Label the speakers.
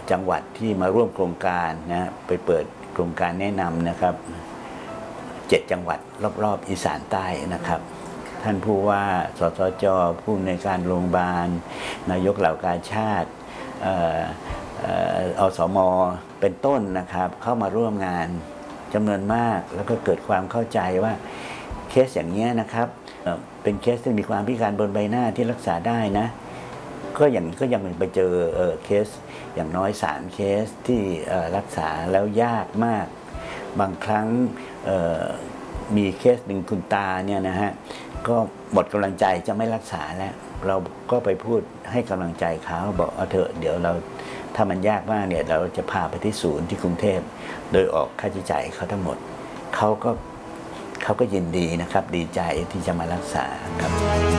Speaker 1: จังหวัดที่มาร่วมโครงการนะไปเปิดโครงการแนะนำนะครับ7 จังหวัดรอบๆอีสานใต้นะครับท่านผู้ว่าสสจ.ผู้อำนวยการโรงพยาบาลนายกเหล่ากาชาติอสม.เป็นต้นนะครับเข้ามาร่วมงานจำนวนมากแล้วก็เกิดความเข้าใจว่าเคสอย่างนี้นะครับเป็นเคสที่มีความพิการบนใบหน้าที่รักษาได้นะก็ยังไปเจอเคสอย่างน้อย3 เคสที่รักษาแล้วยากมากบางครั้งมีเคสหนึ่งคุณตาเนี่ยนะฮะก็หมดกำลังใจจะไม่รักษาแล้วเราก็ไปพูดให้กำลังใจเขาบอกเอาเถอะเดี๋ยวเราถ้ามันยากมากเนี่ยเราจะพาไปที่ศูนย์ที่กรุงเทพโดยออกค่าใช้จ่ายเขาทั้งหมดเขาก็ยินดีนะครับดีใจที่จะมารักษาครับ